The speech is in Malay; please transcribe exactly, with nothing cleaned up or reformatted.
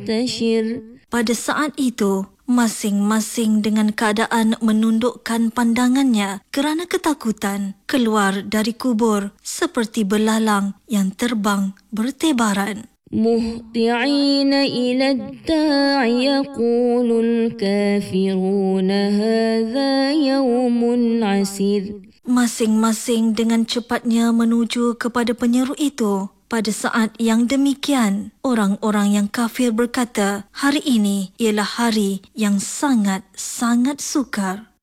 منتشر. Pada saat itu, masing-masing dengan keadaan menundukkan pandangannya kerana ketakutan keluar dari kubur seperti belalang yang terbang bertebaran. مهطعين إلى الداع يقول الكافرون هذا يوم عسير. Masing-masing dengan cepatnya menuju kepada penyeru itu. Pada saat yang demikian, orang-orang yang kafir berkata, hari ini ialah hari yang sangat-sangat sukar.